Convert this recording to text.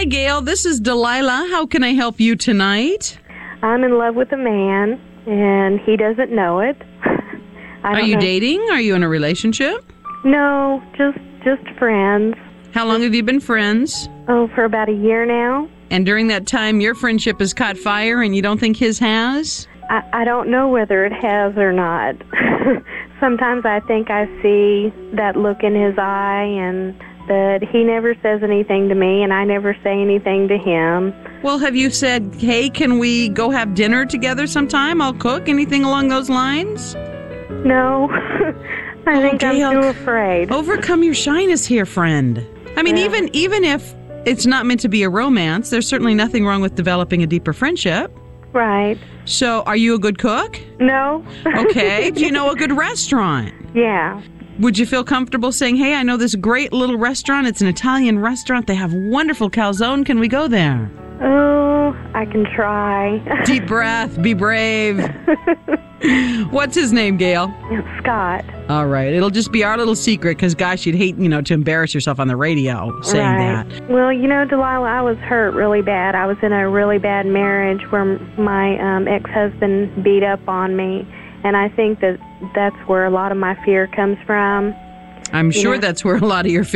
Hi, Gail. This is Delilah. How can I help you tonight? I'm in love with a man, and he doesn't know it. Are you dating? Are you in a relationship? No, just friends. How long have you been friends? Oh, for about a year now. And during that time, your friendship has caught fire and you don't think his has? I don't know whether it has or not. Sometimes I think I see that look in his eye, but he never says anything to me, and I never say anything to him. Well, have you said, hey, can we go have dinner together sometime? I'll cook. Anything along those lines? No. I think Gail, I'm too afraid. Overcome your shyness here, friend. I mean, even if it's not meant to be a romance, there's certainly nothing wrong with developing a deeper friendship. Right. So, are you a good cook? No. Okay. Do you know a good restaurant? Yeah. Would you feel comfortable saying, hey, I know this great little restaurant. It's an Italian restaurant. They have wonderful calzone. Can we go there? Oh, I can try. Deep breath. Be brave. What's his name, Gail? Scott. All right. It'll just be our little secret because, gosh, you'd hate, to embarrass yourself on the radio saying that. Well, Delilah, I was hurt really bad. I was in a really bad marriage where my ex-husband beat up on me. And I think that's where a lot of my fear comes from. I'm sure that's where a lot of your